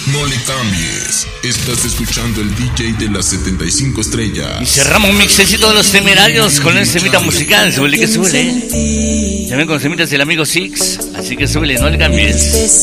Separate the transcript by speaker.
Speaker 1: No le cambies. Estás escuchando el DJ de las 75 estrellas.
Speaker 2: Y cerramos un mixecito de los Temerarios con el semita musical. Súbele que súbele. También con semitas del amigo Six. Así que súbele, no le cambies.